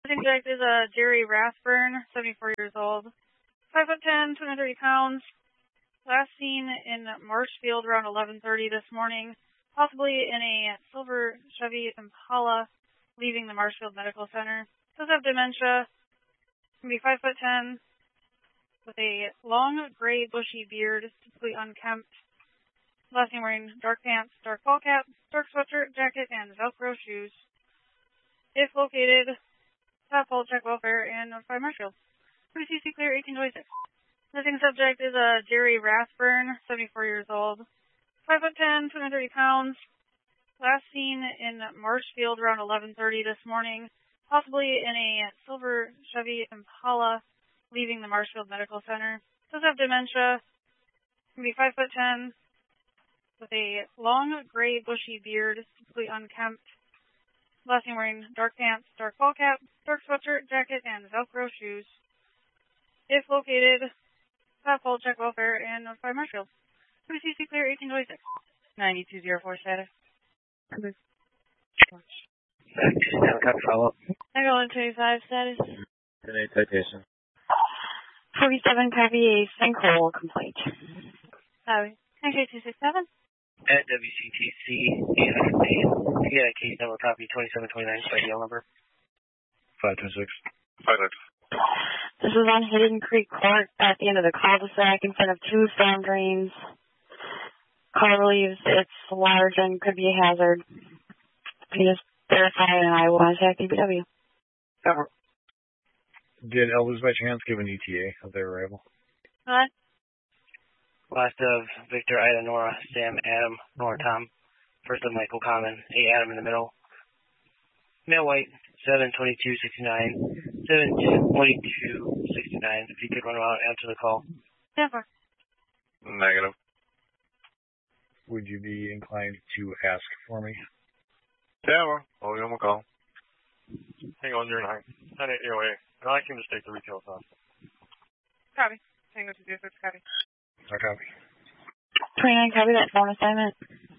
Subject is Jerry Rathburn, 74 years old, 5'10", 230 pounds. Last seen in Marshfield around 11:30 this morning, possibly in a silver Chevy Impala, leaving the Marshfield Medical Center. Does have dementia. Can be 5'10", with a long gray bushy beard, typically unkempt. Last seen wearing dark pants, dark ball cap, dark sweatshirt, jacket, and Velcro shoes. If located, have full check welfare and notify Marshfield. CC clear 1826. Missing subject is Jerry Rathburn, 74 years old, 5'10", 230 pounds. Last seen in Marshfield around 11:30 this morning, possibly in a silver Chevy Impala, leaving the Marshfield Medical Center. Does have dementia. Can be 5'10", with a long gray bushy beard, typically unkempt. Last seen wearing dark pants, dark ball cap, dark sweatshirt, jacket, and Velcro shoes. If located, have full check welfare and notify Marshfield. CC clear 1826. 9204 status. Follow-up. Echo 125 status. Today citation. 47 copy a sinkhole complaint. Sorry. 93267. At WCTC 800 yeah, case number copy 2729, CDL number 526. 526. This is on Hidden Creek Court at the end of the cul-de-sac in front of two storm drains. Car believes it's large and could be a hazard. Can you just verify and I will contact DPW. Cover. Did Elvis by chance give an ETA of their arrival? What? Last of Victor, Ida, Nora, Sam, Adam, Nora, Tom. First of Michael, Common, A, Adam in the middle. Male white, 72269, 72269. If you could run around and answer the call. Never. Negative. Would you be inclined to ask for me? Yeah, I'll give him a call. Hang on, you're 9. 10-8 and I can just take the retail stuff. Copy. Tango 206, copy. I copy. 29 copy that phone assignment.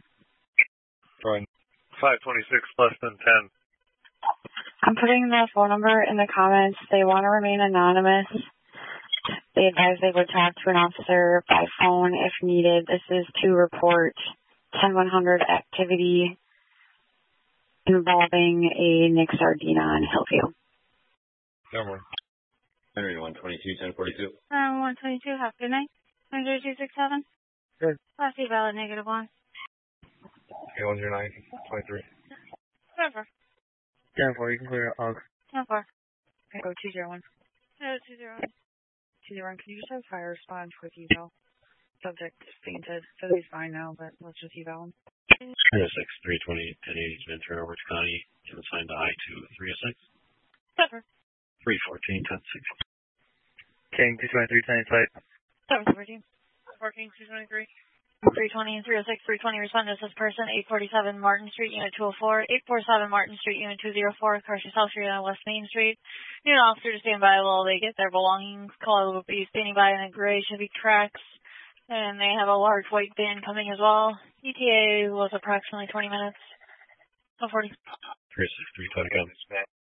Go ahead. 526 less than 10. I'm putting the phone number in the comments. They want to remain anonymous. They advise they would talk to an officer by phone if needed. This is to report 10100 activity involving a Nick Sardina in Hillview. Number. Henry 122, 1042. 122, have a good night. 93267. Good. Last C valid, -1. A109, 23. Never. 10-4, you can clear it. 10-4. Echo 201. 201. 201, can you just have fire response quick eval? Subject fainted. Says he's fine now, but let's just eval him. 306, 320, 1080 has been turned over to Connie. Can assign the I to 306. Never. 314, 1060. King, 223, 10 site. 714. 14, 223. 320 and 306, 320, respond to this person, 847 Martin Street, Unit 204, 847 Martin Street, Unit 204, Carson South Street on West Main Street. Need an officer to stand by while they get their belongings. Caller will be standing by in a gray Chevy Trax, and they have a large white van coming as well. ETA was approximately 20 minutes. 140. 306, 320,